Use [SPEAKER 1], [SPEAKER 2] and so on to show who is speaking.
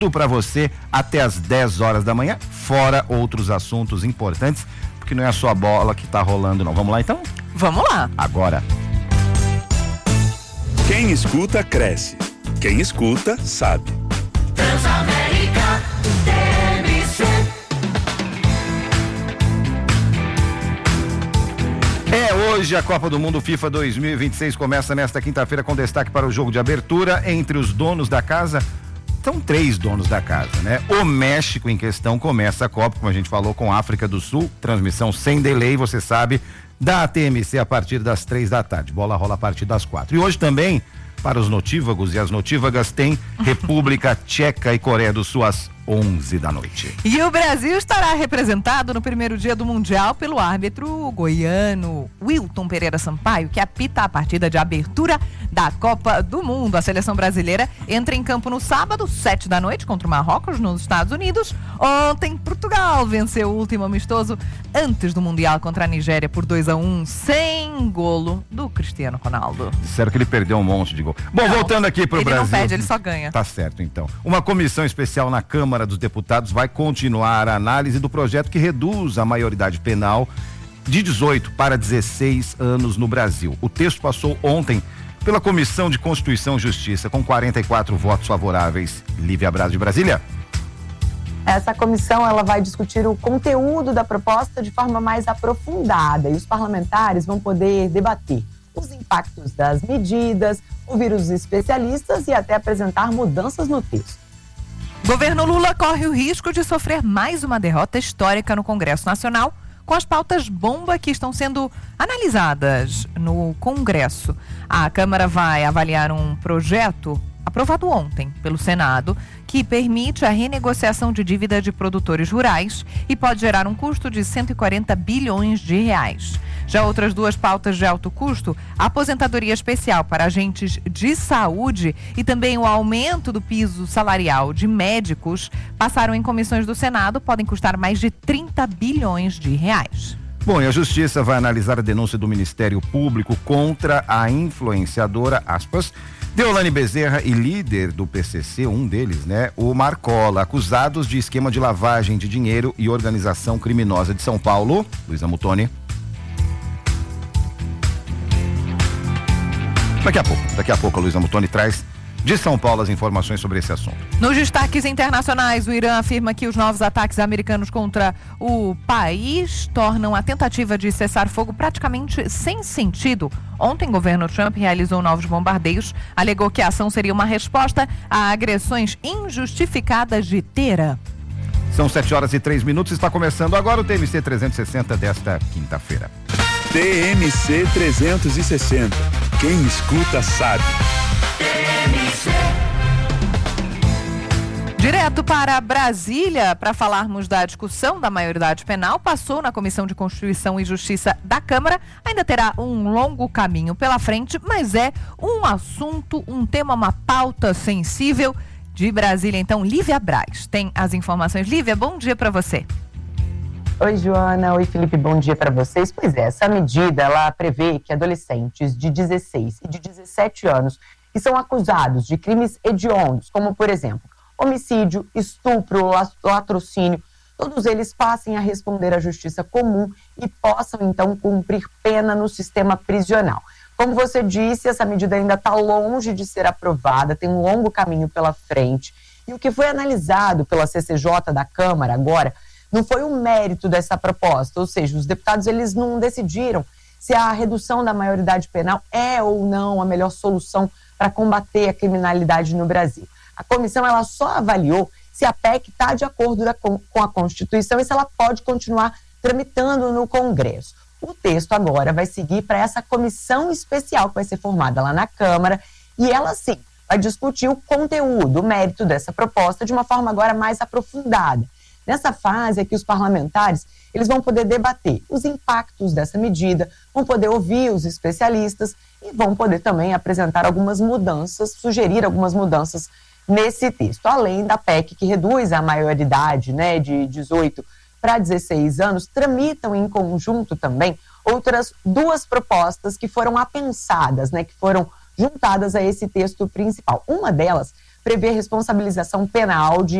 [SPEAKER 1] para você até às 10 horas da manhã, fora outros assuntos importantes, porque não é só a bola que tá rolando, não. Vamos lá, então?
[SPEAKER 2] Vamos lá.
[SPEAKER 1] Agora.
[SPEAKER 3] Quem escuta, cresce. Quem escuta, sabe.
[SPEAKER 4] Transamérica TMC.
[SPEAKER 1] Hoje a Copa do Mundo FIFA 2026 começa nesta quinta-feira com destaque para o jogo de abertura entre os donos da casa. São 3 donos da casa, né? O México em questão começa a Copa, como a gente falou, com a África do Sul, transmissão sem delay, você sabe, da TMC a partir das 3 da tarde. Bola rola a partir das 4. E hoje também, para os notívagos e as notívagas, tem República Tcheca e Coreia do Sul às 11 da noite.
[SPEAKER 2] E o Brasil estará representado no primeiro dia do Mundial pelo árbitro goiano Wilton Pereira Sampaio, que apita a partida de abertura da Copa do Mundo. A seleção brasileira entra em campo no sábado, 7 da noite, contra o Marrocos, nos Estados Unidos. Ontem, Portugal venceu o último amistoso antes do Mundial contra a Nigéria por 2-1, sem golo do Cristiano Ronaldo.
[SPEAKER 1] Disseram que ele perdeu um monte de gol. Bom,
[SPEAKER 2] não,
[SPEAKER 1] voltando aqui pro Brasil.
[SPEAKER 2] Ele não perde, ele só ganha.
[SPEAKER 1] Tá certo, então. Uma comissão especial na Câmara dos Deputados vai continuar a análise do projeto que reduz a maioridade penal de 18 para 16 anos no Brasil. O texto passou ontem pela Comissão de Constituição e Justiça com 44 votos favoráveis. Lívia Braz, de Brasília.
[SPEAKER 5] Essa comissão ela vai discutir o conteúdo da proposta de forma mais aprofundada e os parlamentares vão poder debater os impactos das medidas, ouvir os especialistas e até apresentar mudanças no texto.
[SPEAKER 2] Governo Lula corre o risco de sofrer mais uma derrota histórica no Congresso Nacional com as pautas bomba que estão sendo analisadas no Congresso. A Câmara vai avaliar um projeto aprovado ontem pelo Senado, que permite a renegociação de dívida de produtores rurais e pode gerar um custo de 140 bilhões de reais. Já outras 2 pautas de alto custo, a aposentadoria especial para agentes de saúde e também o aumento do piso salarial de médicos, passaram em comissões do Senado, podem custar mais de 30 bilhões de reais.
[SPEAKER 1] Bom, e a Justiça vai analisar a denúncia do Ministério Público contra a influenciadora, aspas, Deolane Bezerra e líder do PCC, um deles, né, o Marcola, acusados de esquema de lavagem de dinheiro e organização criminosa de São Paulo. Luísa Mutoni. Daqui a pouco a Luísa Mutoni traz de São Paulo as informações sobre esse assunto.
[SPEAKER 2] Nos destaques internacionais, o Irã afirma que os novos ataques americanos contra o país tornam a tentativa de cessar fogo praticamente sem sentido. Ontem, o governo Trump realizou novos bombardeios, alegou que a ação seria uma resposta a agressões injustificadas de Teherã.
[SPEAKER 1] São 7h03, está começando agora o TMC 360 desta quinta-feira.
[SPEAKER 3] TMC 360. Quem escuta sabe.
[SPEAKER 2] Direto para Brasília, para falarmos da discussão da maioridade penal, passou na Comissão de Constituição e Justiça da Câmara. Ainda terá um longo caminho pela frente, mas é um assunto, um tema, uma pauta sensível. De Brasília, então, Lívia Braz tem as informações. Lívia, bom dia para você.
[SPEAKER 5] Oi, Joana. Oi, Felipe. Bom dia para vocês. Pois é, essa medida, ela prevê que adolescentes de 16 e de 17 anos que são acusados de crimes hediondos, como, por exemplo, homicídio, estupro, latrocínio, todos eles passem a responder à justiça comum e possam, então, cumprir pena no sistema prisional. Como você disse, essa medida ainda está longe de ser aprovada, tem um longo caminho pela frente. E o que foi analisado pela CCJ da Câmara agora não foi o mérito dessa proposta, ou seja, os deputados eles não decidiram se a redução da maioridade penal é ou não a melhor solução para combater a criminalidade no Brasil. A comissão ela só avaliou se a PEC está de acordo com a Constituição e se ela pode continuar tramitando no Congresso. O texto agora vai seguir para essa comissão especial que vai ser formada lá na Câmara e ela sim vai discutir o conteúdo, o mérito dessa proposta de uma forma agora mais aprofundada. Nessa fase é que os parlamentares eles vão poder debater os impactos dessa medida, vão poder ouvir os especialistas e vão poder também apresentar algumas mudanças, sugerir algumas mudanças nesse texto. Além da PEC que reduz a maioridade, né, de 18 para 16 anos, tramitam em conjunto também outras 2 propostas que foram apensadas, né, que foram juntadas a esse texto principal. Uma delas prevê responsabilização penal de